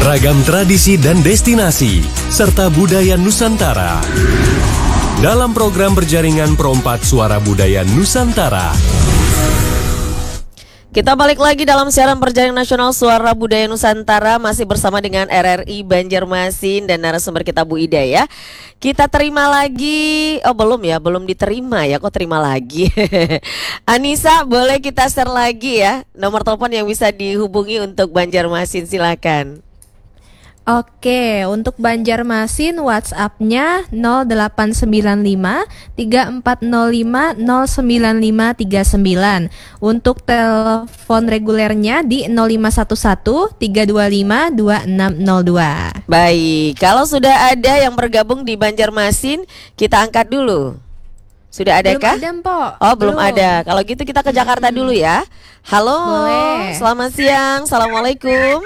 Beragam tradisi dan destinasi, serta budaya Nusantara. Dalam program berjaringan Perompak Suara Budaya Nusantara. Kita balik lagi dalam siaran Perjaringan Nasional Suara Budaya Nusantara, masih bersama dengan RRI Banjarmasin dan narasumber kita Bu Ida ya. Kita terima lagi, belum diterima ya, kok terima lagi. Anissa, boleh kita share lagi ya nomor telepon yang bisa dihubungi untuk Banjarmasin, silakan. Oke, untuk Banjarmasin WhatsApp-nya 0895 3405 09539. Untuk telepon regulernya di 0511 325 2602. Baik, kalau sudah ada yang bergabung di Banjarmasin, kita angkat dulu. Sudah ada kah? Belum ada, Mpok. Oh, belum ada. Kalau gitu kita ke Jakarta dulu ya. Halo, boleh. Selamat siang, Assalamualaikum.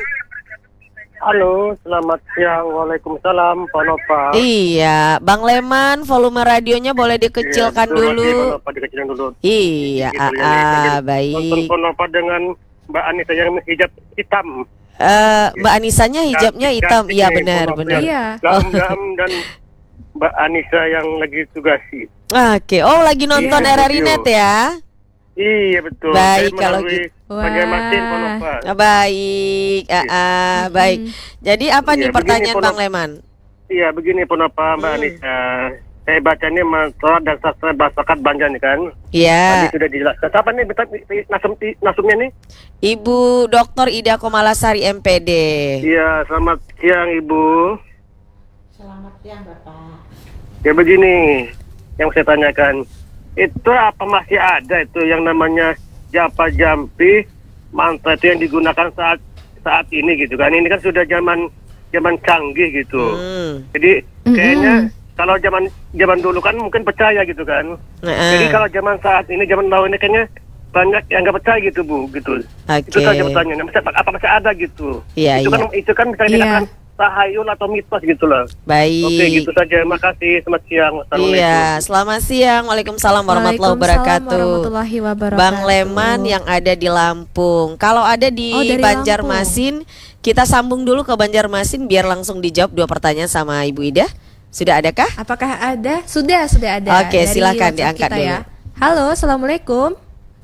Halo, selamat siang. Waalaikumsalam, Pak Nova. Iya, Bang Leman, volume radionya boleh dikecilkan dulu. Dikecilkan dulu. Iya, baik. Nonton Pak Nova dengan Mbak Anissa yang hijab hitam. Mbak Anisanya hijabnya hitam, iya benar. Iya. Gam dan Mbak Anissa yang lagi tugas. Oke, lagi nonton RRI Net ya? Iya betul. Baik, kalau gitu. Banjarmasin, Pak Nova. Baik, baik. Jadi apa nih pertanyaan Bang Leman? Iya, begini Pak Nova, Mbak Anissa. Saya bacanya masalah dan sastra Basakat Banjar nih kan. Iya. Tadi sudah dijelaskan. Siapa nih nasumnya nih? Ibu Dr. Ida Komalasari MPD. Iya, selamat siang Ibu. Selamat siang Bapak. Ya begini, yang saya tanyakan, itu apa masih ada itu yang namanya Japa Jampi mantra itu yang digunakan saat ini gitu kan? Ini kan sudah zaman canggih gitu. Jadi kayaknya kalau zaman dulu kan mungkin percaya gitu kan. Jadi kalau zaman saat ini, zaman now ini kayaknya banyak yang nggak percaya gitu Bu, gitu. Itu saja pertanyaannya. Apa masih ada gitu? Iya, itu kan bisa dikatakan tahayul atau mitos gitu loh. Baik. Oke, gitu saja. Makasih. Selamat siang. Iya, selamat siang. Waalaikumsalam warahmatullahi wabarakatuh. Bang Leman yang ada di Lampung. Kalau ada di Banjarmasin, kita sambung dulu ke Banjarmasin biar langsung dijawab dua pertanyaan sama Ibu Ida. Sudah adakah? Apakah ada? Sudah ada. Oke, dari silakan WhatsApp diangkat kita dulu. ya. Halo, Assalamualaikum.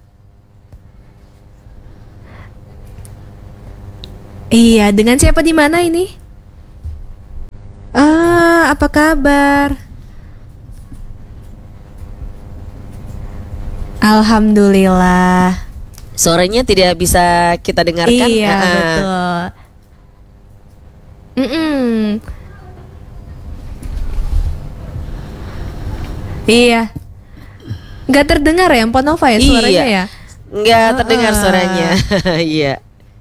Iya, dengan siapa di mana ini? Apa kabar? Alhamdulillah. Suaranya tidak bisa kita dengarkan. Iya, betul. Iya. Nggak terdengar ya Mpok Nova ya suaranya ya? Nggak terdengar suaranya. Iya.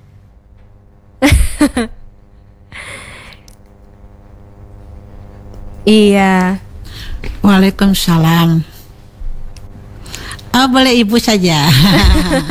Iya. Waalaikumsalam. Boleh Ibu saja.